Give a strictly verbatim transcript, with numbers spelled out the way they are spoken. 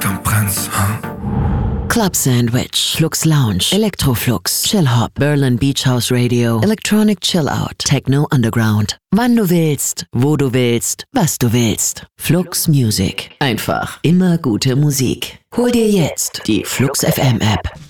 Dann brennt's, huh? Club Sandwich, Flux Lounge, Electroflux, Chill Hop, Berlin Beach House Radio, Electronic Chill Out, Techno Underground. Wann du willst, wo du willst, was du willst. Flux Music. Einfach immer gute Musik. Hol dir jetzt die Flux F M App.